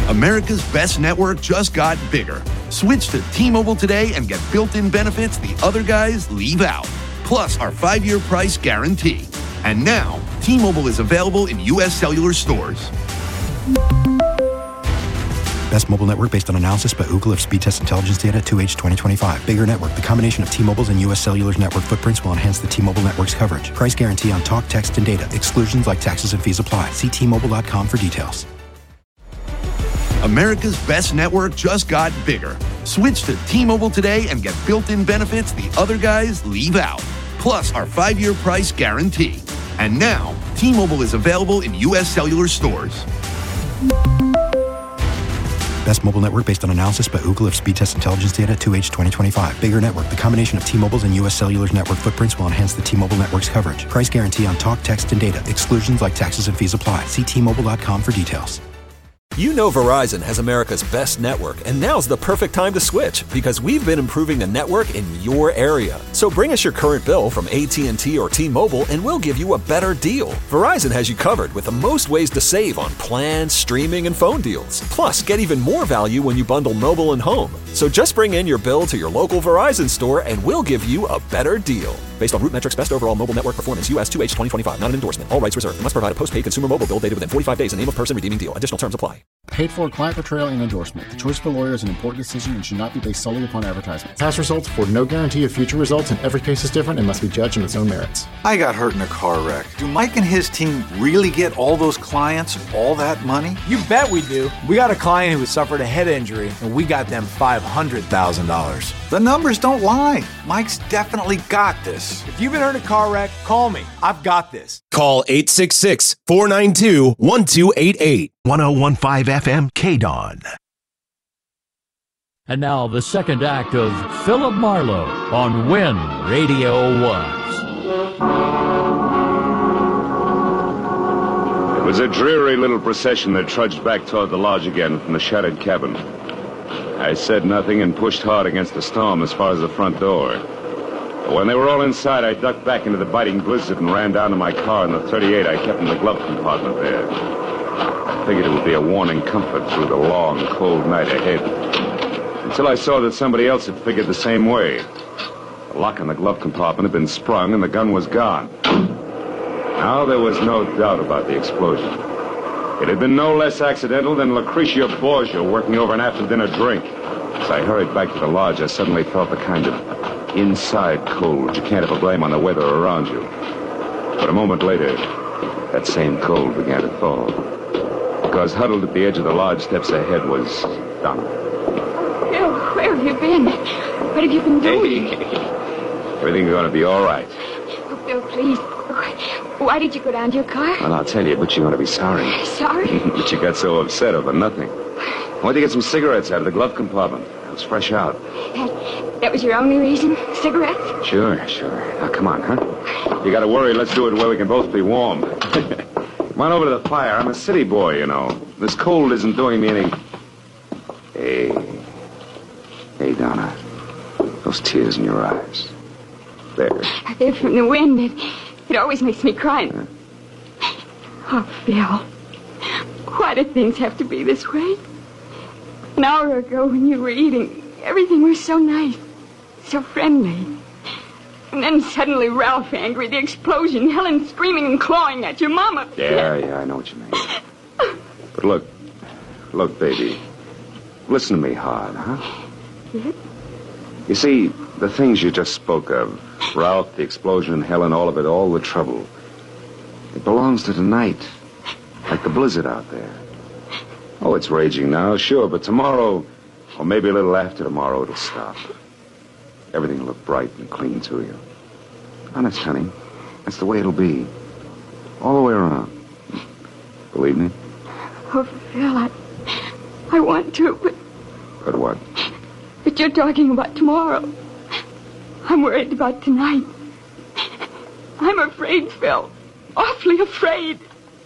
America's best network just got bigger. Switch to T-Mobile today and get built-in benefits the other guys leave out. Plus our 5-year price guarantee. And now, T-Mobile is available in U.S. cellular stores. Best mobile network based on analysis by Ookla of speed test intelligence data 2H 2025. Bigger network. The combination of T-Mobile's and U.S. Cellular's network footprints will enhance the T-Mobile network's coverage. Price guarantee on talk, text, and data. Exclusions like taxes and fees apply. See T-Mobile.com for details. America's best network just got bigger. Switch to T-Mobile today and get built-in benefits the other guys leave out. Plus our 5-year price guarantee. And now, T-Mobile is available in U.S. cellular stores. Best mobile network based on analysis by Ookla of speed test intelligence data 2H 2025. Bigger network. The combination of T-Mobile's and U.S. Cellular's network footprints will enhance the T-Mobile network's coverage. Price guarantee on talk, text, and data. Exclusions like taxes and fees apply. See T-Mobile.com for details. You know Verizon has America's best network, and now's the perfect time to switch because we've been improving the network in your area. So bring us your current bill from AT&T or T-Mobile, and we'll give you a better deal. Verizon has you covered with the most ways to save on plans, streaming, and phone deals. Plus, get even more value when you bundle mobile and home. So just bring in your bill to your local Verizon store, and we'll give you a better deal. Based on RootMetrics Best Overall Mobile Network Performance, US 2H 2025. Not an endorsement. All rights reserved. You must provide a postpaid consumer mobile bill dated within 45 days and name of person redeeming deal. Additional terms apply. Paid for client portrayal and endorsement. The choice of a lawyer is an important decision and should not be based solely upon advertisement. Past results afford no guarantee of future results, and every case is different and must be judged on its own merits. I got hurt in a car wreck. Do Mike and his team really get all those clients all that money? You bet we do. We got a client who suffered a head injury, and we got them $500,000. The numbers don't lie. Mike's definitely got this. If you've been hurt in a car wreck, call me. I've got this. Call 866-492-1288. 1015 FM KDON. And now the second act of Philip Marlowe on When Radio Was. It was a dreary little procession that trudged back toward the lodge again from the shattered cabin. I said nothing and pushed hard against the storm as far as the front door. But when they were all inside, I ducked back into the biting blizzard and ran down to my car in the 38 I kept in the glove compartment there. I figured it would be a warning comfort through the long, cold night ahead. Until I saw that somebody else had figured the same way. The lock on the glove compartment had been sprung and the gun was gone. Now there was no doubt about the explosion. It had been no less accidental than Lucretia Borgia working over an after-dinner drink. As I hurried back to the lodge, I suddenly felt the kind of inside cold you can't ever blame on the weather around you. But a moment later, that same cold began to thaw. Because huddled at the edge of the lodge steps ahead was Donna. Bill, where have you been? What have you been doing? Hey, everything's going to be all right. Oh, Bill, please. Why did you go down to your car? Well, I'll tell you, but you're going to be sorry. Sorry? But you got so upset over nothing. I wanted to get some cigarettes out of the glove compartment. It was fresh out. That was your only reason? Cigarettes? Sure. Now, come on, huh? You got to worry. Let's do it where we can both be warm. Come on over to the fire. I'm a city boy, you know. This cold isn't doing me any... Hey, Donna. Those tears in your eyes. There. They're from the wind. It always makes me cry. Oh, Bill. Why do things have to be this way? An hour ago when you were eating, everything was so nice, so friendly. And then suddenly Ralph angry, the explosion, Helen screaming and clawing at your mama. Yeah, I know what you mean. But look, baby. Listen to me hard, huh? Yes? You see, the things you just spoke of, Ralph, the explosion, Helen, all of it, all the trouble, it belongs to tonight, like the blizzard out there. Oh, it's raging now, sure, but tomorrow, or maybe a little after tomorrow, it'll stop. Everything will look bright and clean to you. Honest, honey, that's the way it'll be. All the way around. Believe me? Oh, Phil, I want to, but... But what? But you're talking about tomorrow. I'm worried about tonight. I'm afraid, Phil. Awfully afraid.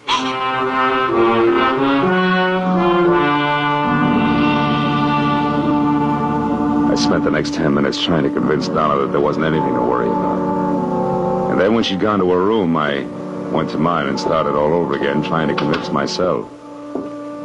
I spent the next 10 minutes trying to convince Donna that there wasn't anything to worry about. And then when she'd gone to her room, I went to mine and started all over again trying to convince myself.